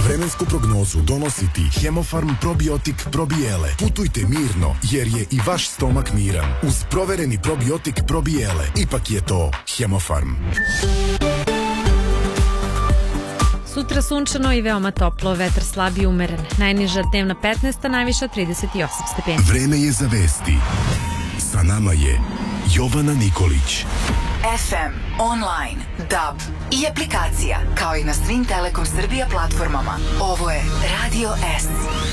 Vremensku prognozu donosi ti Hemofarm probiotik probijele. Putujte mirno, jer je i vaš stomak miran. Uz provereni probiotik probijele, ipak je to Hemofarm. Sutra sunčano i veoma toplo, vetar slab i umeren. Najniža dnevna 15, najviša 38 stepeni. Vreme je za vesti. Sa nama je Jovana Nikolić. FM, online, DAB i aplikacija, kao i na svim Telekom Srbija platformama. Ovo je Radio S.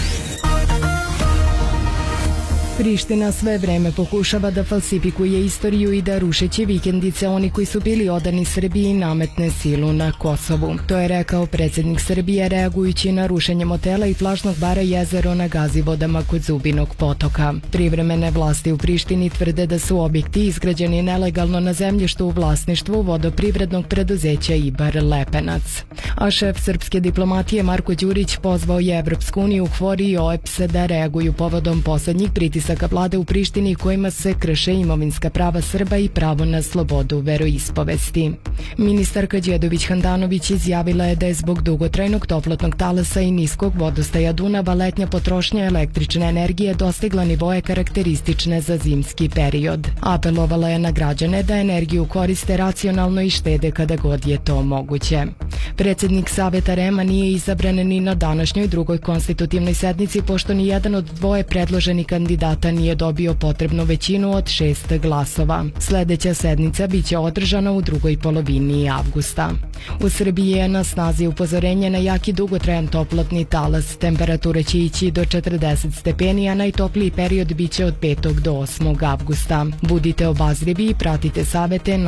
Priština sve vreme pokušava da falsifikuje istoriju i da rušeći vikendice oni koji su bili odani Srbiji nametne silu na Kosovu. To je rekao predsjednik Srbije reagujući na rušenje motela i plažnog bara Jezero na Gazivodama kod Zubinog potoka. Privremene vlasti u Prištini tvrde da su objekti izgrađeni nelegalno na zemljištu u vlasništvu vodoprivrednog preduzeća Ibar Lepenac. A šef srpske diplomatije Marko Đurić pozvao je Evropsku uniju, KFOR i OEBS da reaguju povodom poslednjih pritisaka vlade u Prištini kojima se krše imovinska prava Srba i pravo na slobodu veroispovesti. Ministarka Đedović Handanović izjavila je da je zbog dugotrajnog toplotnog talasa i niskog vodostaja Dunava letnja potrošnja električne energije dostigla nivoje karakteristične za zimski period. Apelovala je na građane da energiju koriste racionalno i štede kada god je to moguće. Predsjednik Saveta REM-a nije izabran ni na današnjoj drugoj konstitutivnoj sednici pošto ni jedan od dvoje predloženih kandidata nije dobio potrebnu većinu od 6 glasova. Sljedeća sednica biće održana u drugoj polovini avgusta. U Srbiji je na snazi upozorenje na jaki dugotrajan toplotni talas. Temperatura će ići do 40 stepeni, a najtopliji period biće od 5. do 8. avgusta. Budite obazrivi i pratite savete